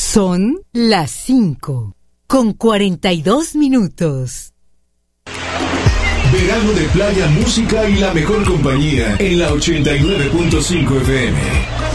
Son las 5:42. Verano de playa, música y la mejor compañía en la 89.5 FM.